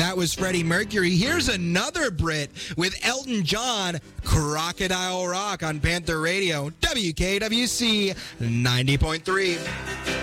That was Freddie Mercury. Here's another Brit with Elton John, Crocodile Rock on Panther Radio, WKWC 90.3.